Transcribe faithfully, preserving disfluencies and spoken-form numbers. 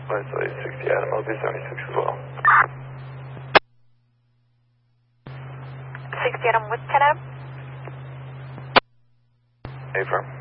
Wesley, sixty Adam, L B seventy-six as well. sixty Adam with ten Adam. Affirm.